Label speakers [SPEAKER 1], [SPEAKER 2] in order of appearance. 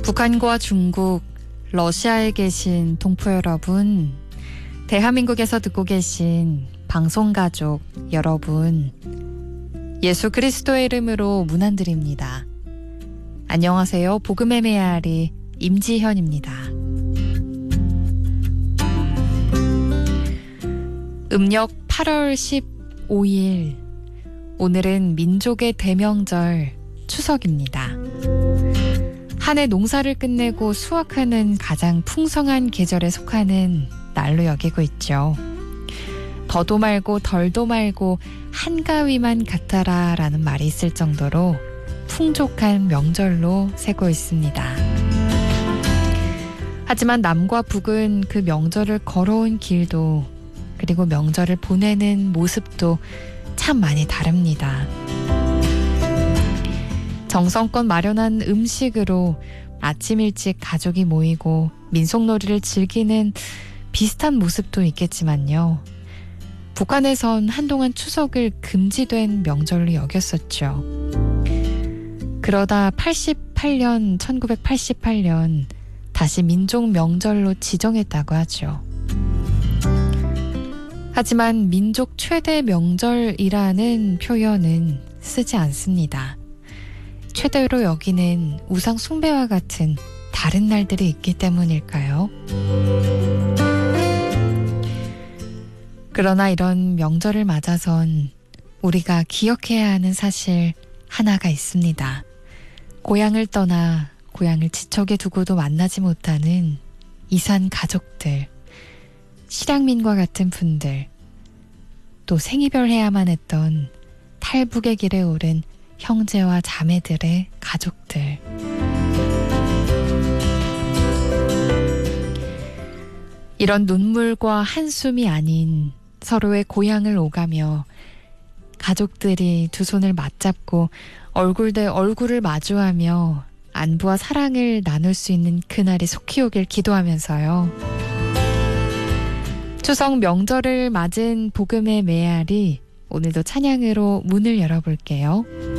[SPEAKER 1] 북한과 중국, 러시아에 계신 동포 여러분, 대한민국에서 듣고 계신 방송가족 여러분, 예수 그리스도의 이름으로 문안드립니다. 안녕하세요. 복음의 메아리 임지현입니다. 음력 8월 15일, 오늘은 민족의 대명절 추석입니다. 한 해 농사를 끝내고 수확하는 가장 풍성한 계절에 속하는 날로 여기고 있죠. 더도 말고 덜도 말고 한가위만 같아라 라는 말이 있을 정도로 풍족한 명절로 새고 있습니다. 하지만 남과 북은 그 명절을 걸어온 길도, 그리고 명절을 보내는 모습도 참 많이 다릅니다. 정성껏 마련한 음식으로 아침 일찍 가족이 모이고 민속놀이를 즐기는 비슷한 모습도 있겠지만요. 북한에선 한동안 추석을 금지된 명절로 여겼었죠. 그러다 1988년 다시 민족 명절로 지정했다고 하죠. 하지만 민족 최대 명절이라는 표현은 쓰지 않습니다. 최대로 여기는 우상 숭배와 같은 다른 날들이 있기 때문일까요? 그러나 이런 명절을 맞아선 우리가 기억해야 하는 사실 하나가 있습니다. 고향을 떠나 고향을 지척에 두고도 만나지 못하는 이산 가족들, 실향민과 같은 분들, 또 생이별해야만 했던 탈북의 길에 오른 형제와 자매들의 가족들. 이런 눈물과 한숨이 아닌 서로의 고향을 오가며 가족들이 두 손을 맞잡고 얼굴 대 얼굴을 마주하며 안부와 사랑을 나눌 수 있는 그날이 속히 오길 기도하면서요. 추석 명절을 맞은 복음의 메아리, 오늘도 찬양으로 문을 열어볼게요.